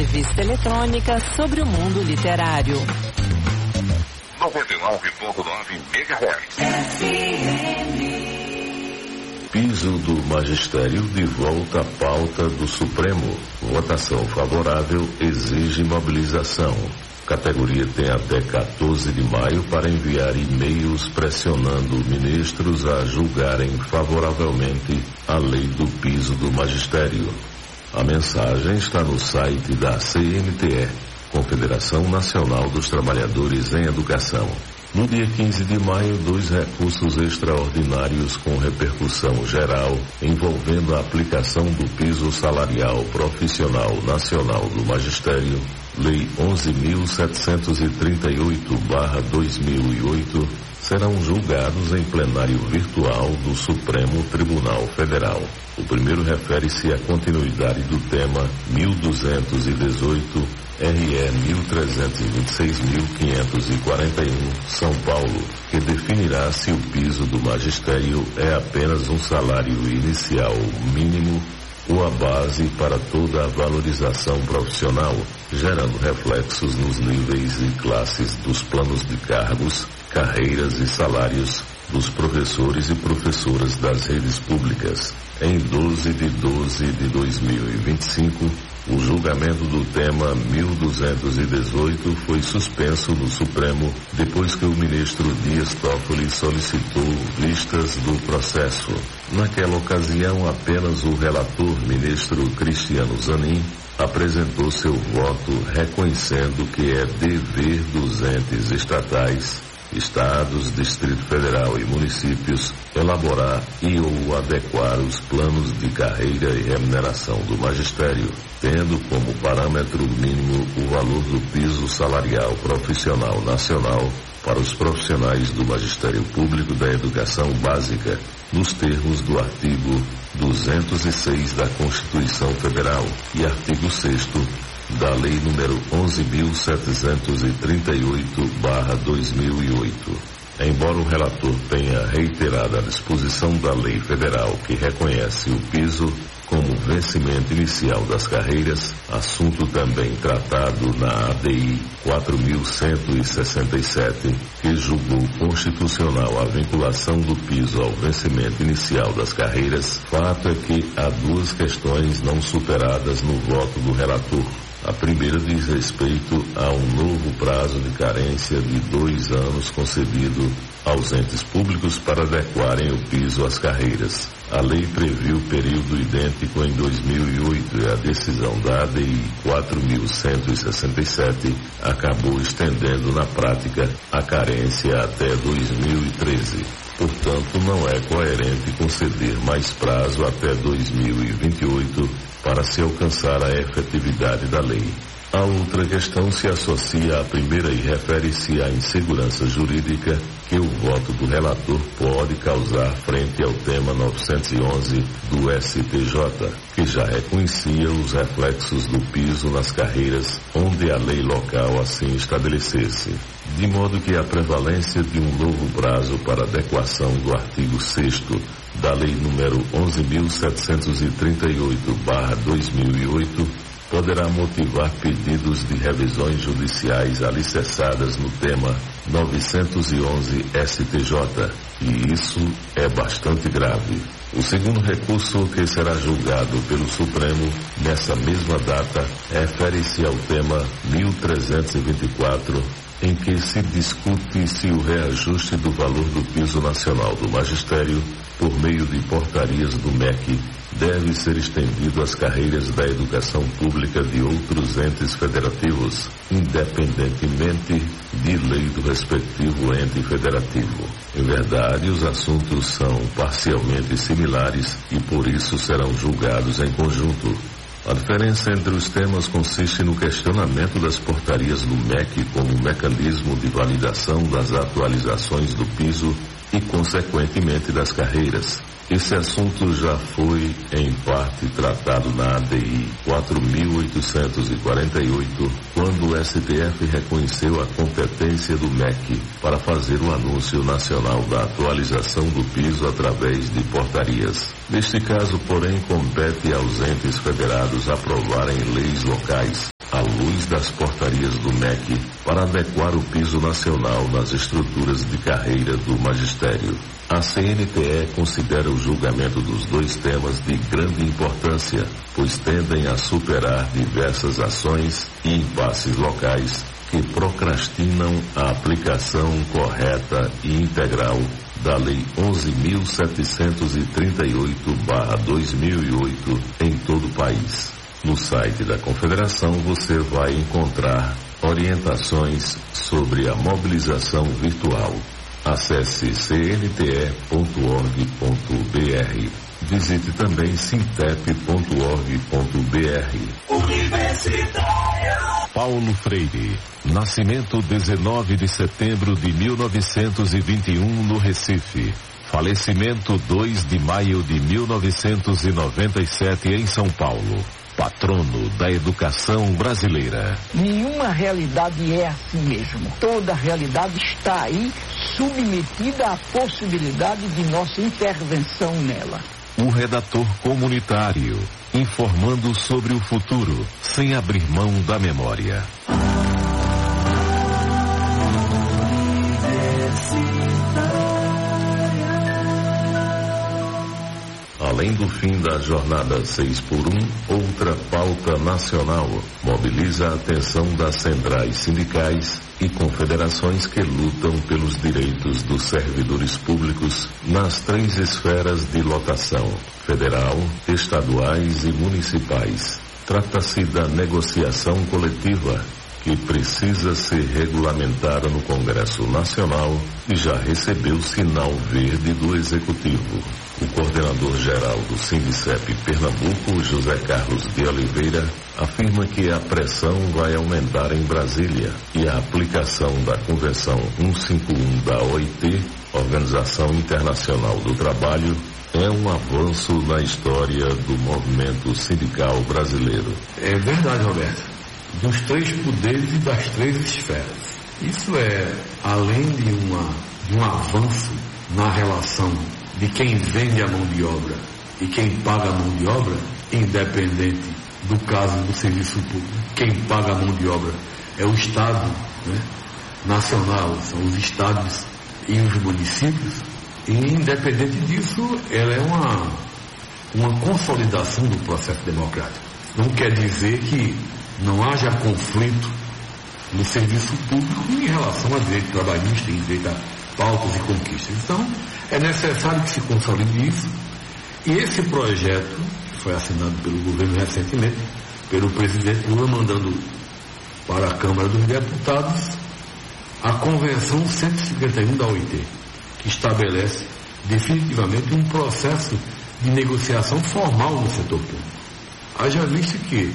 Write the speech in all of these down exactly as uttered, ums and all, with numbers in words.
revista eletrônica sobre o mundo literário. noventa e nove ponto nove megahertz. Piso do Magistério de volta à pauta do Supremo. Votação favorável exige mobilização. Categoria tem até quatorze de maio para enviar e-mails pressionando ministros a julgarem favoravelmente a lei do piso do magistério. A mensagem está no site da C N T E, Confederação Nacional dos Trabalhadores em Educação. No dia quinze de maio, dois recursos extraordinários com repercussão geral envolvendo a aplicação do piso salarial profissional nacional do magistério, Lei onze mil setecentos e trinta e oito barra dois mil e oito, serão julgados em plenário virtual do Supremo Tribunal Federal. O primeiro refere-se à continuidade do tema mil duzentos e dezoito R E mil trezentos e vinte e seis mil quinhentos e quarenta e um, São Paulo, que definirá se o piso do magistério é apenas um salário inicial mínimo ou a base para toda a valorização profissional, gerando reflexos nos níveis e classes dos planos de cargos, carreiras e salários dos professores e professoras das redes públicas. Em doze de doze de dois mil e vinte e cinco, o julgamento do tema mil duzentos e dezoito foi suspenso no Supremo depois que o ministro Dias Toffoli solicitou vistas do processo. Naquela ocasião, apenas o relator, ministro Cristiano Zanin, apresentou seu voto reconhecendo que é dever dos entes estatais, estados, Distrito Federal e municípios elaborar e ou adequar os planos de carreira e remuneração do magistério, tendo como parâmetro mínimo o valor do piso salarial profissional nacional para os profissionais do Magistério Público da Educação Básica, nos termos do artigo duzentos e seis da Constituição Federal e artigo sexto da Lei número onze mil setecentos e trinta e oito barra dois mil e oito. Embora o relator tenha reiterado a disposição da Lei Federal que reconhece o piso como vencimento inicial das carreiras, assunto também tratado na A D I quatro mil cento e sessenta e sete, que julgou constitucional a vinculação do piso ao vencimento inicial das carreiras, fato é que há duas questões não superadas no voto do relator. A primeira diz respeito a um novo prazo de carência de dois anos concedido aos entes públicos para adequarem o piso às carreiras. A lei previu período idêntico em dois mil e oito e a decisão da A D I quatro mil cento e sessenta e sete acabou estendendo na prática a carência até dois mil e treze. Portanto, não é coerente conceder mais prazo até dois mil e vinte e oito para se alcançar a efetividade da lei. A outra questão se associa à primeira e refere-se à insegurança jurídica que o voto do relator pode causar frente ao tema novecentos e onze do S T J, que já reconhecia os reflexos do piso nas carreiras onde a lei local assim estabelecesse. De modo que a prevalência de um novo prazo para adequação do artigo sexto da Lei número onze mil setecentos e trinta e oito barra dois mil e oito poderá motivar pedidos de revisões judiciais alicerçadas no tema novecentos e onze S T J, e isso é bastante grave. O segundo recurso que será julgado pelo Supremo nessa mesma data refere-se ao tema mil trezentos e vinte e quatro, em que se discute se o reajuste do valor do piso nacional do magistério, por meio de portarias do M E C, deve ser estendido às carreiras da educação pública de outros entes federativos, independentemente de lei do respectivo ente federativo. Em verdade, os assuntos são parcialmente similares e por isso serão julgados em conjunto. A diferença entre os temas consiste no questionamento das portarias do M E C como mecanismo de validação das atualizações do piso e, consequentemente, das carreiras. Esse assunto já foi, em parte, tratado na A D I quatro mil oitocentos e quarenta e oito, quando o S T F reconheceu a competência do M E C para fazer o anúncio nacional da atualização do piso através de portarias. Neste caso, porém, compete aos entes federados aprovarem leis locais. A luz das portarias do M E C, para adequar o piso nacional nas estruturas de carreira do magistério. A C N T E considera o julgamento dos dois temas de grande importância, pois tendem a superar diversas ações e impasses locais que procrastinam a aplicação correta e integral da Lei onze mil setecentos e trinta e oito barra dois mil e oito em todo o país. No site da Confederação você vai encontrar orientações sobre a mobilização virtual. Acesse c n t e ponto org ponto b r. Visite também sintep ponto org ponto b r. Universitária Paulo Freire. Nascimento dezenove de setembro de mil novecentos e vinte e um no Recife. Falecimento dois de maio de mil novecentos e noventa e sete em São Paulo. Patrono da educação brasileira. Nenhuma realidade é assim mesmo. Toda realidade está aí submetida à possibilidade de nossa intervenção nela. O redator comunitário, informando sobre o futuro, sem abrir mão da memória. Além do fim da jornada seis por um, outra pauta nacional mobiliza a atenção das centrais sindicais e confederações que lutam pelos direitos dos servidores públicos nas três esferas de lotação: federal, estaduais e municipais. Trata-se da negociação coletiva, que precisa ser regulamentada no Congresso Nacional e já recebeu sinal verde do Executivo. O coordenador-geral do Sindicep Pernambuco, José Carlos de Oliveira, afirma que a pressão vai aumentar em Brasília e a aplicação da Convenção cento e cinquenta e um da O I T, Organização Internacional do Trabalho, é um avanço na história do movimento sindical brasileiro. É verdade, Roberto. Dos três poderes e das três esferas. Isso é, além de, uma, de um avanço na relação de quem vende a mão de obra e quem paga a mão de obra, independente do caso do serviço público. Quem paga a mão de obra é o Estado, né, nacional, são os estados e os municípios, e independente disso, ela é uma, uma consolidação do processo democrático. Não quer dizer que não haja conflito no serviço público em relação a direito trabalhista, em direito a pautas e conquistas. Então, é necessário que se consolide isso. E esse projeto, que foi assinado pelo governo recentemente, pelo presidente Lula, mandando para a Câmara dos Deputados a Convenção cento e cinquenta e um da O I T, que estabelece definitivamente um processo de negociação formal no setor público. Haja visto que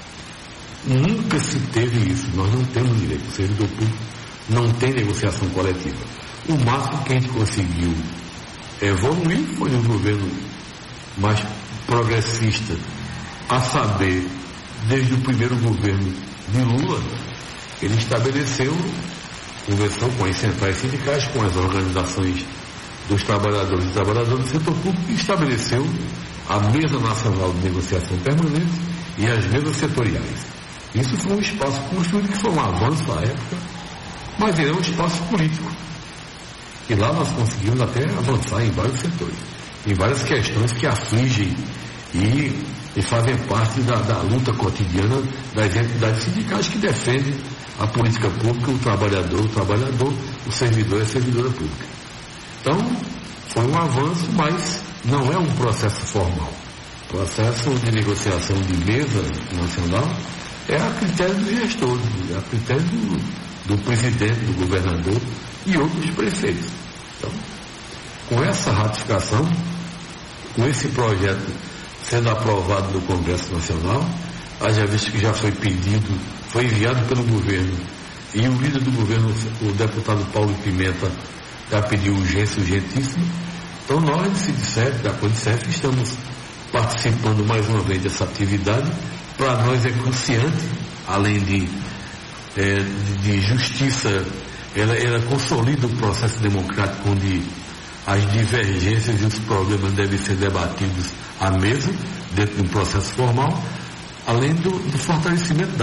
nunca se teve isso, nós não temos direito, o servidor público não tem negociação coletiva. O máximo que a gente conseguiu evoluir foi no governo mais progressista, a saber, desde o primeiro governo de Lula, ele estabeleceu, conversou com as centrais sindicais, com as organizações dos trabalhadores e trabalhadoras do setor público, e estabeleceu a Mesa Nacional de Negociação Permanente e as mesas setoriais. Isso foi um espaço construído que foi um avanço à época, mas ele é um espaço político. E lá nós conseguimos até avançar em vários setores, em várias questões que afligem e, e fazem parte da, da luta cotidiana das entidades sindicais que defendem a política pública, o trabalhador, o trabalhador, o servidor e a servidora pública. Então, foi um avanço, mas não é um processo formal. O processo de negociação de mesa nacional é a critério dos gestores, é a critério do, do presidente, do governador e outros prefeitos. Então, com essa ratificação, com esse projeto sendo aprovado no Congresso Nacional, haja visto que já foi pedido, foi enviado pelo governo, e o líder do governo, o deputado Paulo Pimenta, já pediu urgência, urgentíssima. Então nós, do Sindicep, da Condicef, estamos participando mais uma vez dessa atividade. Para nós é cruciante, além de, é, de, de justiça, ela, ela consolida o processo democrático onde as divergências e os problemas devem ser debatidos à mesa, dentro de um processo formal, além do, do fortalecimento da democracia.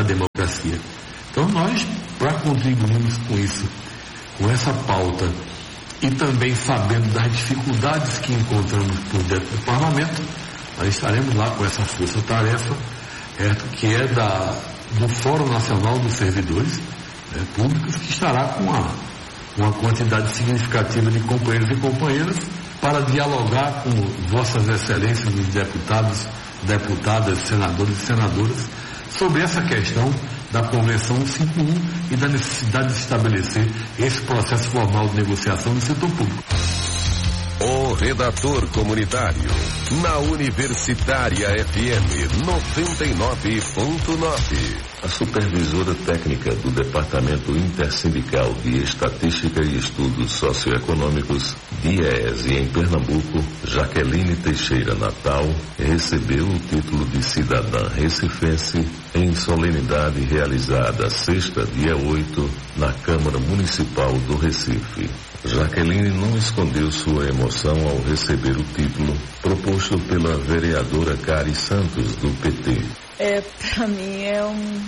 democracia. Então nós, para contribuirmos com isso, com essa pauta, e também sabendo das dificuldades que encontramos por dentro do parlamento, nós estaremos lá com essa força-tarefa, é, que é da, do Fórum Nacional dos Servidores é, Públicos, que estará com uma, uma quantidade significativa de companheiros e companheiras para dialogar com vossas excelências, os deputados, deputadas, senadores e senadoras, sobre essa questão da Convenção cento e cinquenta e um e da necessidade de estabelecer esse processo formal de negociação no setor público. O redator comunitário, na Universitária F M noventa e nove ponto nove. A supervisora técnica do Departamento Intersindical de Estatística e Estudos Socioeconômicos, DIEESE, em Pernambuco, Jaqueline Teixeira Natal, recebeu o título de cidadã recifense em solenidade realizada sexta, dia oito, na Câmara Municipal do Recife. Jaqueline não escondeu sua emoção ao receber o título proposto pela vereadora Cari Santos, do P T. É, para mim é um,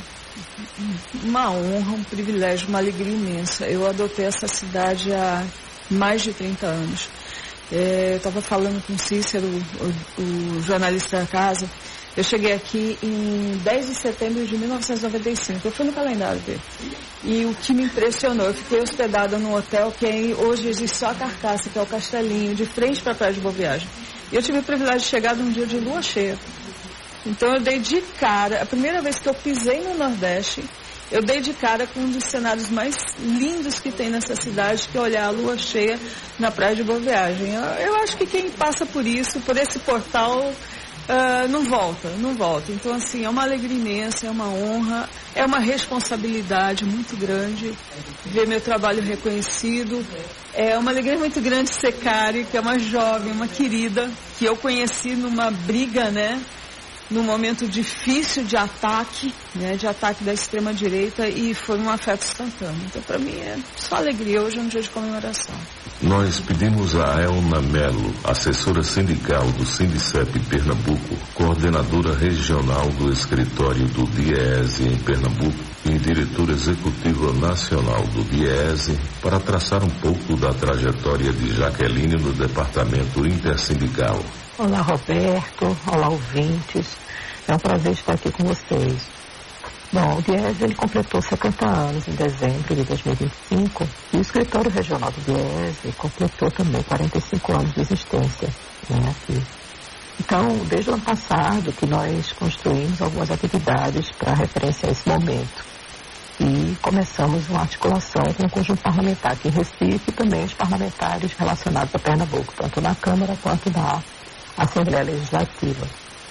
uma honra, um privilégio, uma alegria imensa. Eu adotei essa cidade há mais de trinta anos. É, eu estava falando com o Cícero, o, o jornalista da casa. Eu cheguei aqui em dez de setembro de mil novecentos e noventa e cinco. Eu fui no calendário dele. E o que me impressionou, eu fiquei hospedada num hotel que hoje existe só a carcaça, que é o Castelinho, de frente para a Praia de Boa Viagem. E eu tive o privilégio de chegar num dia de lua cheia. Então eu dei de cara, a primeira vez que eu pisei no Nordeste, eu dei de cara com um dos cenários mais lindos que tem nessa cidade, que é olhar a lua cheia na Praia de Boa Viagem. Eu, eu acho que quem passa por isso, por esse portal, Uh, não volta, não volta. Então, assim, é uma alegria imensa, é uma honra, é uma responsabilidade muito grande ver meu trabalho reconhecido. É uma alegria muito grande ser Cari, que é uma jovem, uma querida, que eu conheci numa briga, né? Num momento difícil de ataque, né? De ataque da extrema-direita, e foi um afeto instantâneo. Então, para mim, é só alegria. Hoje é um dia de comemoração. Nós pedimos a Elna Melo, assessora sindical do Sindicep Pernambuco, coordenadora regional do escritório do DIEESE em Pernambuco e diretora executiva nacional do DIEESE, para traçar um pouco da trajetória de Jaqueline no departamento intersindical. Olá, Roberto. Olá, ouvintes. É um prazer estar aqui com vocês. Bom, o DIEESE ele completou setenta anos em dezembro de dois mil e vinte e cinco e o escritório regional do DIEESE completou também quarenta e cinco anos de existência, né, aqui. Então, desde o ano passado que nós construímos algumas atividades para referenciar esse momento e começamos uma articulação com o conjunto parlamentar aqui em Recife e também os parlamentares relacionados a Pernambuco, tanto na Câmara quanto na Assembleia Legislativa.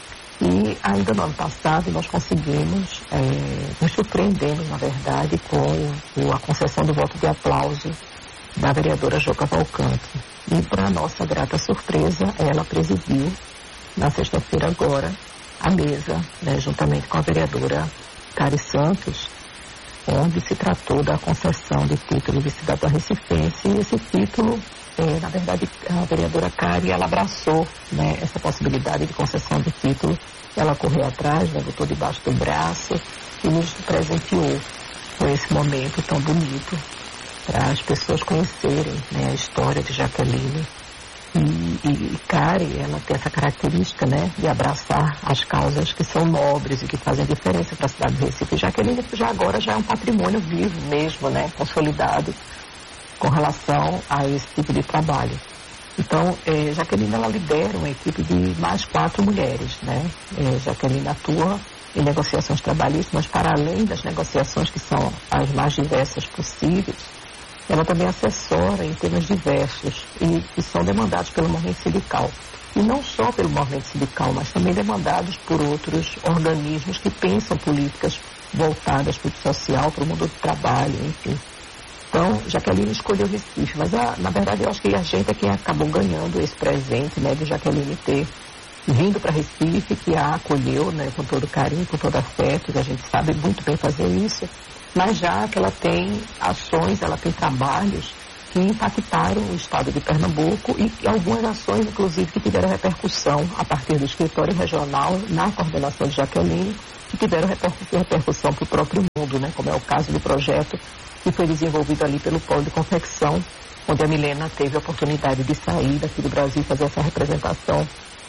E ainda no ano passado nós conseguimos, é, nos surpreendemos, na verdade, com a concessão do voto de aplauso da vereadora Joca Valcante. E, para nossa grata surpresa, ela presidiu, na sexta-feira agora, a mesa, né, juntamente com a vereadora Cari Santos, onde se tratou da concessão de título de cidadã recifense. E esse título, é, na verdade, a vereadora Cari, ela abraçou, né, essa possibilidade de concessão de título. Ela correu atrás, né, botou debaixo do braço e nos presenteou com esse momento tão bonito para as pessoas conhecerem, né, a história de Jaqueline. E, e, e Cari, ela tem essa característica, né, de abraçar as causas que são nobres e que fazem diferença para a cidade de Recife. Jaqueline já agora já é um patrimônio vivo mesmo, né, consolidado com relação a esse tipo de trabalho. Então, eh, Jaqueline, ela lidera uma equipe de mais quatro mulheres, né? Eh, Jaqueline atua em negociações trabalhistas, mas para além das negociações que são as mais diversas possíveis, ela também assessora em temas diversos e que são demandados pelo movimento sindical. E não só pelo movimento sindical, mas também demandados por outros organismos que pensam políticas voltadas para o social, para o mundo do trabalho, enfim. Então, Jaqueline escolheu Recife, mas a, na verdade eu acho que a gente é quem acabou ganhando esse presente, né, de Jaqueline ter vindo para Recife, que a acolheu, né, com todo carinho, com todo afeto, que a gente sabe muito bem fazer isso, mas já que ela tem ações, ela tem trabalhos que impactaram o estado de Pernambuco e, e algumas ações, inclusive, que tiveram repercussão a partir do escritório regional na coordenação de Jaqueline, que tiveram repercussão para o próprio mundo né, como é o caso do projeto que foi desenvolvido ali pelo Polo de Confecção, onde a Milena teve a oportunidade de sair daqui do Brasil e fazer essa representação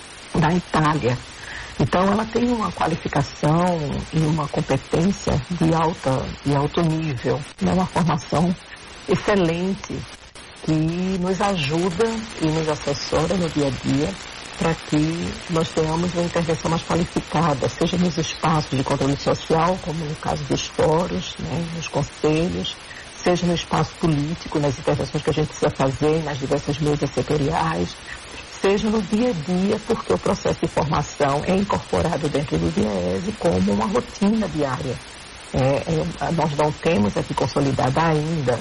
da Itália. Então, ela tem uma qualificação e uma competência de, alta, de alto nível, né? Uma formação excelente que nos ajuda e nos assessora no dia a dia para que nós tenhamos uma intervenção mais qualificada, seja nos espaços de controle social, como no caso dos fóruns, né? Nos conselhos, seja no espaço político, nas intervenções que a gente precisa fazer, nas diversas mesas setoriais, seja no dia a dia, porque o processo de formação é incorporado dentro do DIEESE como uma rotina diária. É, é, nós não temos aqui consolidada ainda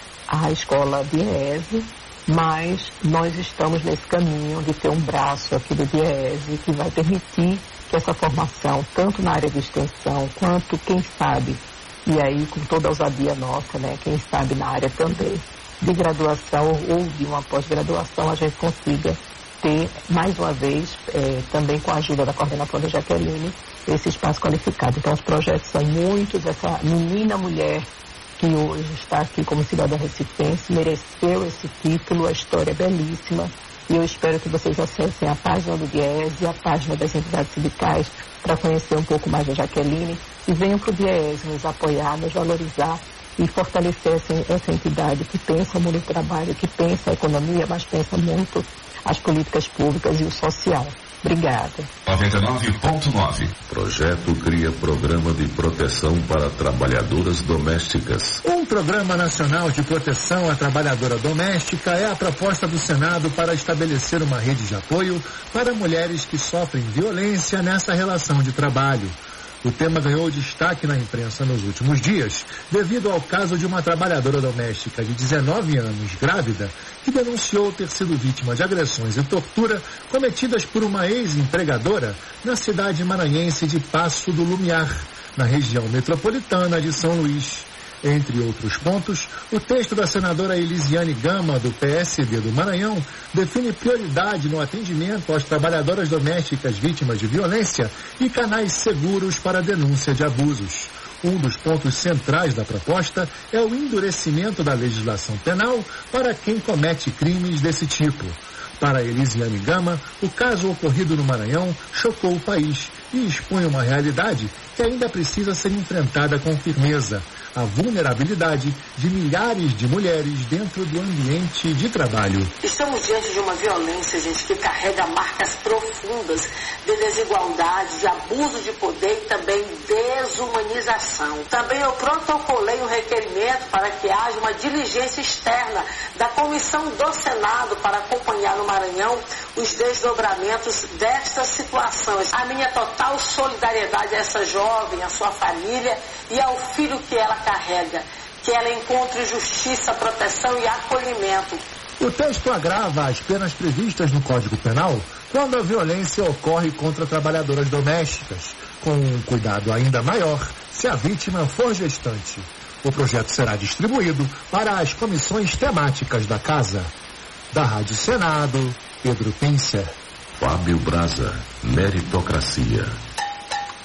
a escola DIEESE, mas nós estamos nesse caminho de ter um braço aqui do DIEESE que vai permitir que essa formação, tanto na área de extensão, quanto, quem sabe, e aí com toda a ousadia nossa, né, quem sabe na área também de graduação ou de uma pós-graduação, a gente consiga ter, mais uma vez, é, também com a ajuda da coordenadora Jaqueline, esse espaço qualificado. Então, os projetos são muitos. Essa menina mulher que hoje está aqui como cidadã recifense mereceu esse título, a história é belíssima, e eu espero que vocês acessem a página do DIEESE, a página das entidades sindicais, para conhecer um pouco mais da Jaqueline, e venham para o DIEESE nos apoiar, nos valorizar e fortalecer essa, essa entidade que pensa muito o trabalho, que pensa a economia, mas pensa muito as políticas públicas e o social. Obrigada. noventa e nove ponto nove. Projeto cria programa de proteção para trabalhadoras domésticas. Um programa nacional de proteção à trabalhadora doméstica é a proposta do Senado para estabelecer uma rede de apoio para mulheres que sofrem violência nessa relação de trabalho. O tema ganhou destaque na imprensa nos últimos dias, devido ao caso de uma trabalhadora doméstica de dezenove anos, grávida, que denunciou ter sido vítima de agressões e tortura cometidas por uma ex-empregadora na cidade maranhense de Passo do Lumiar, na região metropolitana de São Luís. Entre outros pontos, o texto da senadora Elisiane Gama, do P S D do Maranhão, define prioridade no atendimento às trabalhadoras domésticas vítimas de violência e canais seguros para denúncia de abusos. Um dos pontos centrais da proposta é o endurecimento da legislação penal para quem comete crimes desse tipo. Para Elisiane Gama, o caso ocorrido no Maranhão chocou o país e expõe uma realidade que ainda precisa ser enfrentada com firmeza: a vulnerabilidade de milhares de mulheres dentro do ambiente de trabalho. Estamos diante de uma violência, gente, que carrega marcas profundas de desigualdade, de abuso de poder e também desumanização. Também eu protocolei um requerimento para que haja uma diligência externa da comissão do Senado para acompanhar no Maranhão os desdobramentos destas situações. A minha total solidariedade a essa jovem, a sua família e ao filho que ela carrega. Que ela encontre justiça, proteção e acolhimento. O texto agrava as penas previstas no Código Penal quando a violência ocorre contra trabalhadoras domésticas, com um cuidado ainda maior se a vítima for gestante. O projeto será distribuído para as comissões temáticas da Casa. Da Rádio Senado, Pedro Pincer. Fábio Braza, Meritocracia.